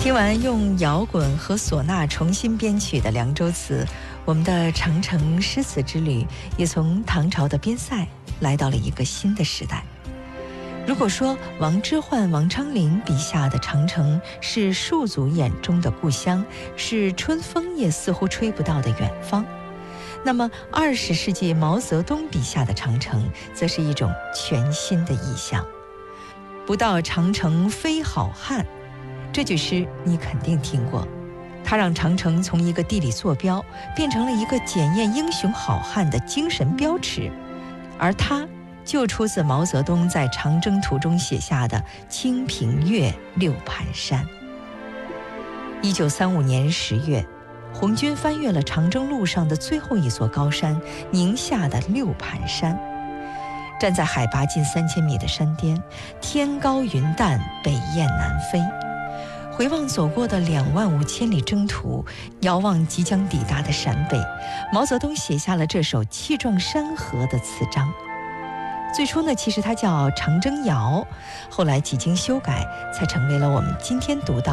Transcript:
听完用摇滚和唢呐重新编曲的《凉州词》，我们的长城诗词之旅也从唐朝的边塞来到了一个新的时代。如果说王之涣、王昌龄笔下的长城是戍卒眼中的故乡，是春风也似乎吹不到的远方，那么20世纪毛泽东笔下的长城则是一种全新的意象。不到长城非好汉，这句诗你肯定听过，它让长城从一个地理坐标变成了一个检验英雄好汉的精神标尺，而它就出自毛泽东在长征途中写下的《清平乐·六盘山》。1935年10月，红军翻越了长征路上的最后一座高山——宁夏的六盘山。站在海拔近3000米的山巅，天高云淡，北雁南飞。回望走过的25000里征途，遥望即将抵达的陕北，毛泽东写下了这首气壮山河的词章。最初呢，其实它叫《长征谣》，后来几经修改，才成为了我们今天读到